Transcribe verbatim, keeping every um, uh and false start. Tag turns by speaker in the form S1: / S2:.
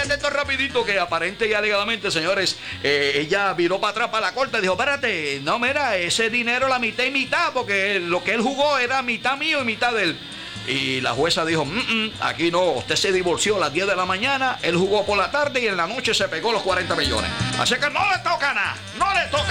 S1: Escúchate esto rapidito, que aparente y alegadamente, señores, eh, ella viró para atrás para la corte y dijo, espérate, no, mira, ese dinero la mitad y mitad, porque lo que él jugó era mitad mío y mitad de él. Y la jueza dijo, mm, mm, aquí no, usted se divorció a las diez de la mañana, él jugó por la tarde y en la noche se pegó los cuarenta millones. Así que no le toca nada, no le toca